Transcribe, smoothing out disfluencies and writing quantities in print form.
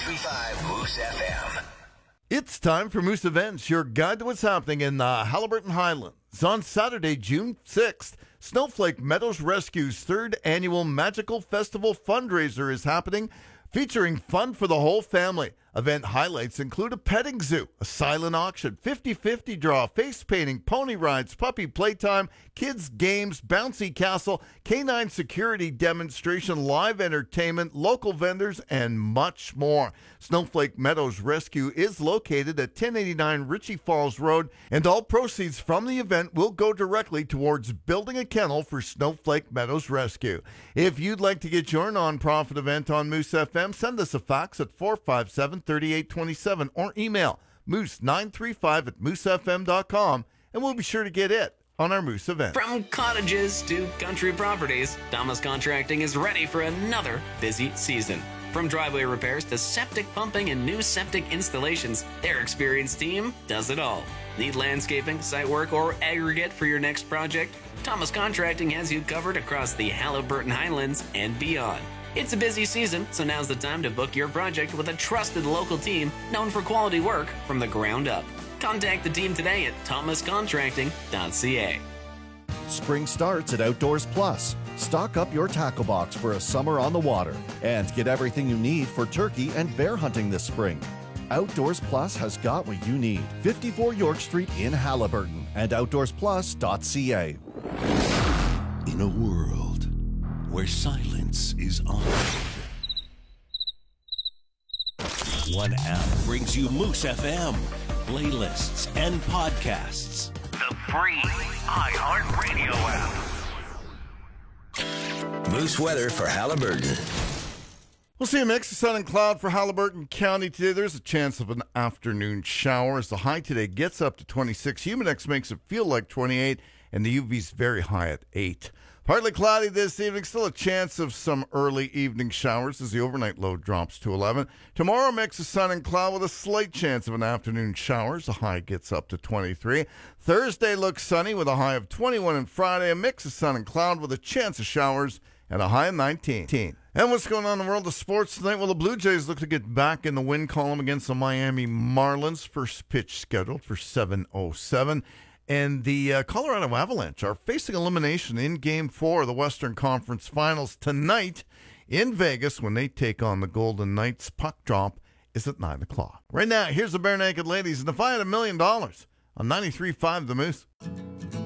93.5 Moose FM. It's time for Moose Events, your guide to what's happening in the Haliburton Highlands. On Saturday, June 6th, Snowflake Meadows Rescue's third annual Magical Festival fundraiser is happening, featuring fun for the whole family. Event highlights include a petting zoo, a silent auction, 50-50 draw, face painting, pony rides, puppy playtime, kids games, bouncy castle, canine security demonstration, live entertainment, local vendors, and much more. Snowflake Meadows Rescue is located at 1089 Ritchie Falls Road, and all proceeds from the event will go directly towards building a kennel for Snowflake Meadows Rescue. If you'd like to get your nonprofit event on Moose FM, send us a fax at 457-3827 or email moose935@moosefm.com, and we'll be sure to get it on our Moose event. From cottages to country properties, Thomas Contracting is ready for another busy season. From driveway repairs to septic pumping and new septic installations, their experienced team does it all. Need landscaping, site work, or aggregate for your next project? Thomas Contracting has you covered across the Haliburton Highlands and beyond. It's a busy season, so now's the time to book your project with a trusted local team known for quality work from the ground up. Contact the team today at thomascontracting.ca. Spring starts at Outdoors Plus. Stock up your tackle box for a summer on the water and get everything you need for turkey and bear hunting this spring. Outdoors Plus has got what you need. 54 York Street in Haliburton and outdoorsplus.ca. In a world where silence is honored, one app brings you Moose FM, playlists, and podcasts. The free iHeartRadio app. Moose weather for Haliburton. We'll see a mix of sun and cloud for Haliburton County today. There's a chance of an afternoon shower as the high today gets up to 26. Humidex makes it feel like 28, and the UV's very high at 8. Partly cloudy this evening, still a chance of some early evening showers as the overnight low drops to 11. Tomorrow, mix of sun and cloud with a slight chance of an afternoon shower as the high gets up to 23. Thursday looks sunny with a high of 21, and Friday, a mix of sun and cloud with a chance of showers and a high of 19. And what's going on in the world of sports tonight? Well, the Blue Jays look to get back in the win column against the Miami Marlins. First pitch scheduled for 7:07. And the Colorado Avalanche are facing elimination in Game 4 of the Western Conference Finals tonight in Vegas when they take on the Golden Knights. Puck drop is at 9 o'clock. Right now, here's the Bare Naked Ladies. And if I had $1 million on 93.5 The Moose.